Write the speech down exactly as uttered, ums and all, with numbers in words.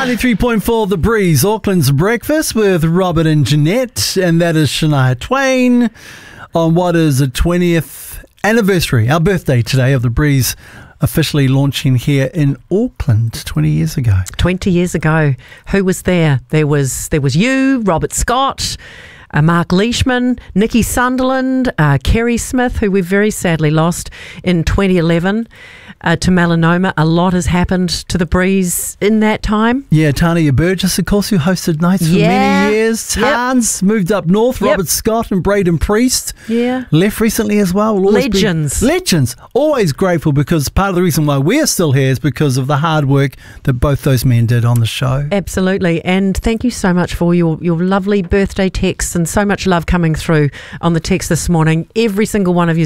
ninety-three point four The Breeze, Auckland's breakfast with Robert and Jeanette, and that is Shania Twain on what is the twentieth anniversary, our birthday today, of The Breeze officially launching here in Auckland twenty years ago. twenty years ago. Who was there? There was there was you, Robert Scott, Uh, Mark Leishman, Nikki Sunderland, uh, Kerry Smith, who we very sadly lost in twenty eleven uh, to melanoma. A lot has happened to The Breeze in that time. Yeah, Tania Burgess, of course, who hosted nights for Yeah. many years. Yep. Tans moved up north. Yep. Robert Scott and Braden Priest Yeah. left recently as well. Will always be- Legends. legends. Always grateful, because part of the reason why we're still here is because of the hard work that both those men did on the show. Absolutely. And thank you so much for your, your lovely birthday texts and so much love coming through on the text this morning. Every single one of you